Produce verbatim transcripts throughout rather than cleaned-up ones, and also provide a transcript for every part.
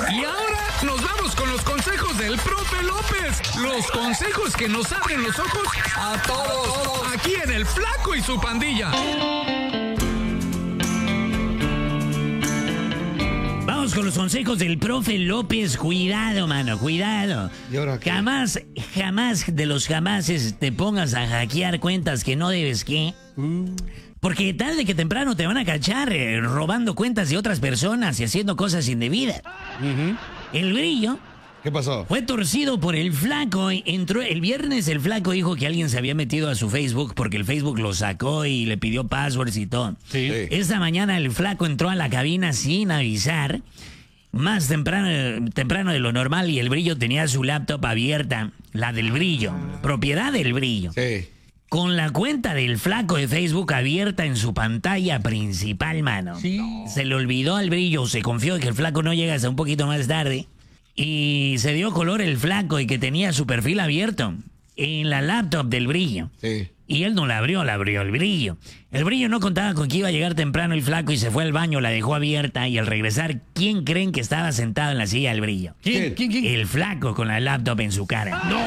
Y ahora nos vamos con los consejos del profe López. Los consejos que nos abren los ojos a todos. Aquí en El Flaco y su pandilla. Vamos con los consejos del profe López. Cuidado, mano, cuidado. ¿Y ahora qué? Jamás, jamás de los jamases te pongas a hackear cuentas que no debes, ¿qué? Mm. Porque tarde que temprano te van a cachar eh, robando cuentas de otras personas y haciendo cosas indebidas. Uh-huh. El Brillo ¿Qué pasó? fue torcido por el Flaco. Entró el viernes, el Flaco dijo que alguien se había metido a su Facebook porque el Facebook lo sacó y le pidió passwords y todo. Sí. Sí. Esta mañana el Flaco entró a la cabina sin avisar, más temprano, temprano de lo normal, y el Brillo tenía su laptop abierta, la del Brillo, propiedad del Brillo. Sí. Con la cuenta del Flaco de Facebook abierta en su pantalla principal, mano. Sí. Se le olvidó al Brillo, se confió de que el Flaco no llega hasta un poquito más tarde. Y se dio color el Flaco y que tenía su perfil abierto en la laptop del Brillo. Sí. Y él no la abrió, la abrió el Brillo. El Brillo no contaba con que iba a llegar temprano el Flaco y se fue al baño, la dejó abierta. Y al regresar, ¿quién creen que estaba sentado en la silla del Brillo? ¿Quién? ¿Quién, quién? El Flaco con la laptop en su cara. ¡No!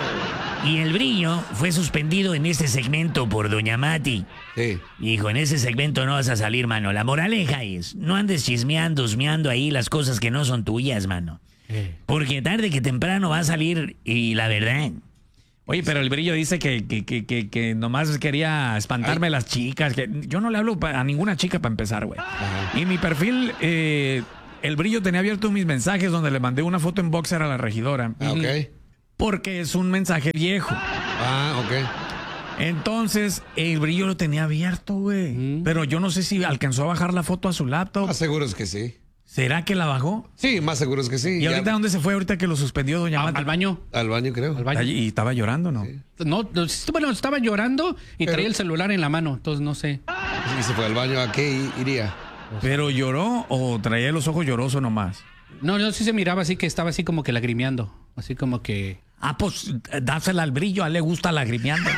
Y el Brillo fue suspendido en este segmento por Doña Mati. Sí. Hijo, en ese segmento no vas a salir, mano. La moraleja es, no andes chismeando, husmeando ahí las cosas que no son tuyas, mano. Porque tarde que temprano va a salir y la verdad... Oye, pero el Brillo dice que, que, que, que, que nomás quería espantarme Ay. las chicas. Que yo no le hablo pa- a ninguna chica para empezar, güey. Y mi perfil, eh, el Brillo tenía abierto mis mensajes donde le mandé una foto en boxer a la regidora. Ah, ok. Porque es un mensaje viejo. Ah, ok. Entonces, el Brillo lo tenía abierto, güey. Pero yo no sé si alcanzó a bajar la foto a su laptop. Más seguro es que sí. ¿Será que la bajó? Sí, más seguro es que sí. ¿Y Ya- ahorita dónde se fue? Ahorita que lo suspendió Doña A- Mati. al baño. Al baño, creo. Al baño. Allí- Y estaba llorando, ¿no? No, no, bueno, estaba llorando y Pero- traía el celular en la mano, entonces no sé. Y se fue al baño. ¿A qué i- iría? ¿Pero lloró o traía los ojos llorosos nomás? No, no, sí se miraba así que estaba así como que lagrimeando. Así como que... Ah, pues eh, dásela al Brillo, a él le gusta lagrimeando.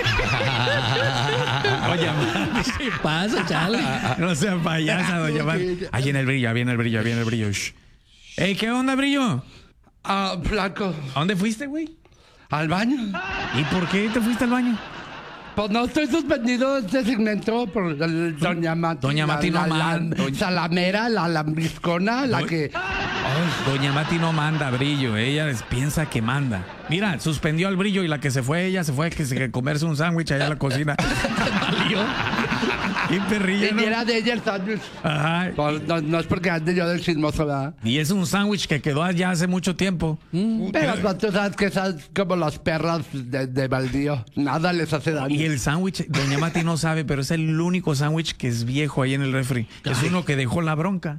Oye, ¿Qué pasa, chale? no sea payasa, doña Mati. Ahí viene el Brillo, ahí viene el Brillo, ahí viene el Brillo. Shh. Ey, ¿qué onda, Brillo? Ah, Flaco, ¿A dónde fuiste, güey? al baño. ¿Y por qué te fuiste al baño? Pues no estoy suspendido de este segmento por el- Doña Mati. Doña Mati la, no la, manda. la salamera, la lambriscona, la Do- que... Doña Mati no manda, Brillo. Ella es- piensa que manda. Mira, suspendió al Brillo y la que se fue ella se fue a que se- que comerse un sándwich allá en la cocina. Qué perrilla, Y ¿no? era de ella el sándwich. Ajá. Pues no, no es porque ande yo del chismoso, ¿verdad? Y es un sándwich que quedó allá hace mucho tiempo. Pero pues, tú sabes que esas como las perras de, de baldío. Nada les hace daño. Y el sándwich, Doña Mati no sabe, pero es el único sándwich que es viejo ahí en el refri. Es uno que dejó la bronca.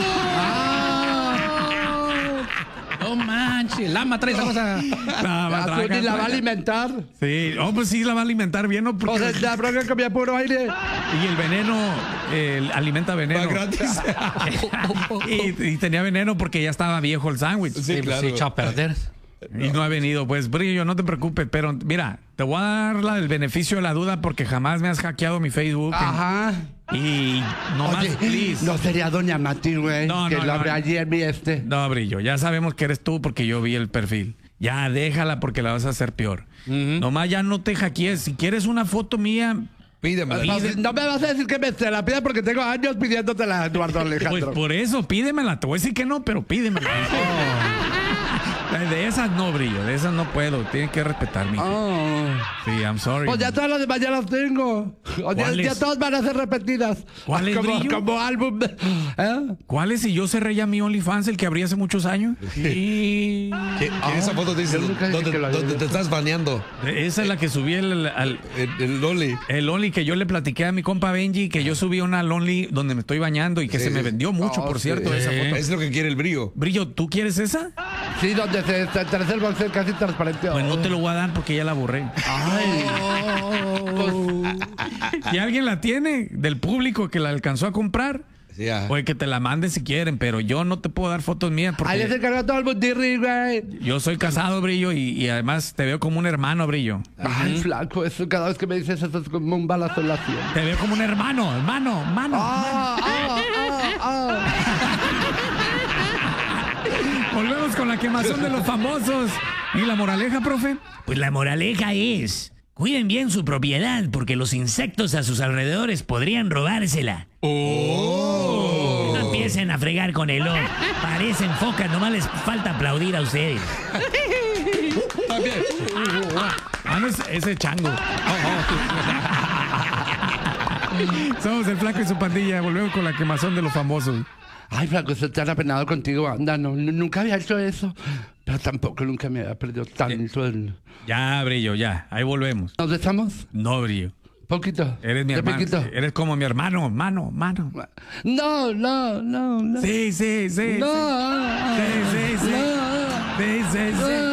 No manches, Lama trae esa cosa. La ¿A tú matraca, ni la va a alimentar? Sí, oh, pues sí la va a alimentar bien, ¿no? O Porque sea, la bronca comía puro aire. y el veneno, eh, alimenta veneno. Va gratis. y, y tenía veneno porque ya estaba viejo el sándwich. Sí, Sí, claro. sí, echado a perder. Y no ha venido, pues, Brillo, no te preocupes, pero mira, te voy a dar la- el beneficio de la duda porque jamás me has hackeado mi Facebook. Ajá. Y nomás, Oye, please. no sería Doña Mati, güey. No, que no, lo no. abrí ayer mi este. No, Brillo, ya sabemos que eres tú porque yo vi el perfil. Ya déjala porque la vas a hacer peor. Nomás ya no te hackees. Si quieres una foto mía, Pídemela. Pues, no me vas a decir que me se la pida porque tengo años pidiéndotela, Eduardo pues Alejandro. por eso pídemela. Te voy a decir que no, pero pídemela. De esas no, Brillo, de esas no puedo. Tienes que respetarme. Oh. Sí, I'm sorry. Pues ya todas las demás ya las tengo. O ya, ¿Cuáles? ya todas van a ser repetidas. ¿Cuáles, como, Brillo? como álbum. ¿Eh? ¿Cuál es? Si yo cerré ya mi OnlyFans, el que abrí hace muchos años. ¿Qué- ¿Quién esa foto te dice? Yo nunca dije ¿Dónde, que lo había dónde te visto. estás baneando? Esa es la que subí el, al, El, el Loli. el Only que yo le platiqué a mi compa Benji, que yo subí una Only donde me estoy bañando y que Sí, se me sí. vendió mucho, Oh, por cierto, sí. esa foto. Es lo que quiere el Brillo. Brillo, ¿tú quieres esa? Sí, donde se se trae el boxer casi transparente. Pues no te lo voy a dar porque ya la borré. Ay. Si alguien la tiene del público que la alcanzó a comprar, Sí, ya. pues que te la manden si quieren, pero yo no te puedo dar fotos mías Ahí les porque encarga todo el mundirri, güey. yo soy casado, Brillo, y, y además te veo como un hermano, Brillo. Ay, flaco, eso cada vez que me dices eso es como un balazo en la sien. Te veo como un hermano, hermano, hermano. Ah, ah, ah, ah. Volvemos con la quemazón de los famosos. ¿Y la moraleja, profe? Pues la moraleja es, cuiden bien su propiedad porque los insectos a sus alrededores podrían robársela. Oh. No empiecen a fregar con el ojo. Parecen focas, nomás les falta aplaudir a ustedes. También. Ah, no, es ese chango. Somos el Flaco y su pandilla. Volvemos con la quemazón de los famosos. Ay, Flaco, estoy tan apenado contigo, anda. No, n- nunca había hecho eso. Pero tampoco nunca me había perdido tanto el... Ya, Brillo, ya. Ahí volvemos. ¿Nos besamos? No, Brillo. Poquito. Eres mi De hermano. poquito. Eres como mi hermano, mano, mano. No, no, no, no. Sí, sí, sí. No. Sí, sí, sí. No.